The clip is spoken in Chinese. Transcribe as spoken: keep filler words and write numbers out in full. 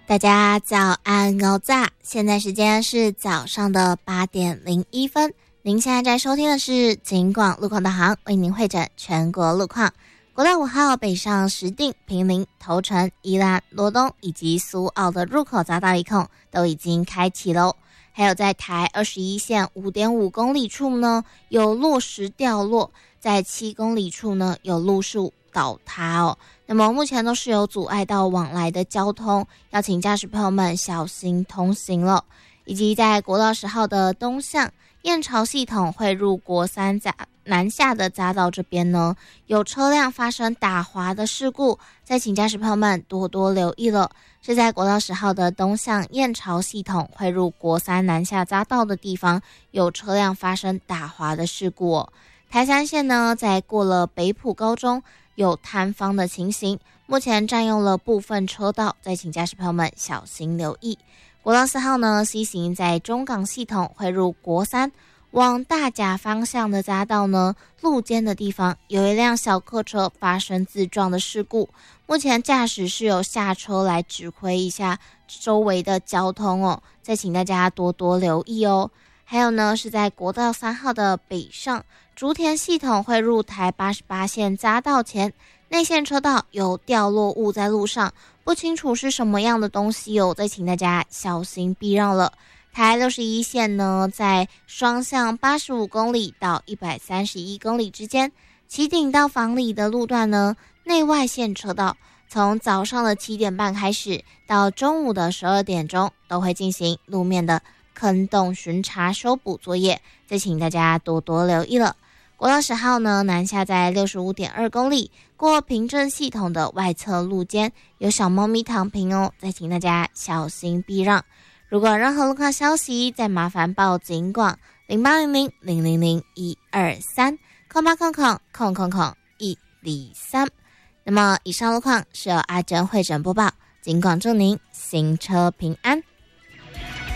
大家早安欧炸，现在时间是早上的八点零一分。您现在在收听的是警广路况导航，为您汇整全国路况。国道五号北上石碇、坪林、头城、宜兰、罗东以及苏澳的入口匝道一控都已经开启喽。还有在台二十一线 五点五公里处呢，有落石掉落，在七公里处呢有路树倒塌哦。那么目前都是有阻碍到往来的交通，要请驾驶朋友们小心通行了。以及在国道十号的东向燕巢系统汇入国三匝南下的匝道这边呢，有车辆发生打滑的事故，再请驾驶朋友们多多留意了。是在国道十号的东向燕巢系统汇入国三南下匝道的地方，有车辆发生打滑的事故哦。台三线呢，在过了北埔高中有塌方的情形，目前占用了部分车道，再请驾驶朋友们小心留意。国道四号呢，西行在中港系统汇入国三往大甲方向的匝道呢，路肩的地方有一辆小客车发生自撞的事故，目前驾驶是有下车来指挥一下周围的交通哦，再请大家多多留意哦。还有呢，是在国道三号的北上竹田系统汇入台八十八线匝道前，内线车道有掉落物在路上，不清楚是什么样的东西哦，再请大家小心避让了。台六十一线呢，在双向八十五公里到一百三十一公里之间，旗顶到房里的路段呢，内外线车道从早上的七点半开始到中午的十二点钟都会进行路面的坑洞巡查修补作业，再请大家多多留意了。国道十号呢，南下在 六十五点二公里，过平镇系统的外侧路肩有小猫咪躺平哦，再请大家小心避让。如果有任何路况消息，再麻烦报警广零八零零零零零一二三空八空空空空空一零三。那么以上路况是由阿珍会诊播报，警广祝您行车平安。